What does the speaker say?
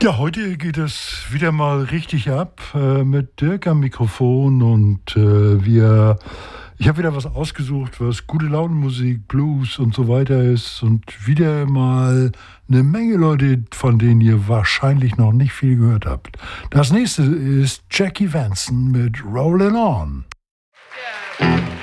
Ja, heute geht es wieder mal richtig ab mit Dirk am Mikrofon und ich habe wieder was ausgesucht, was gute Laune-Musik, Blues und so weiter ist und wieder mal eine Menge Leute, von denen ihr wahrscheinlich noch nicht viel gehört habt. Das nächste ist Jackie Vanson mit Rollin' On. Yeah.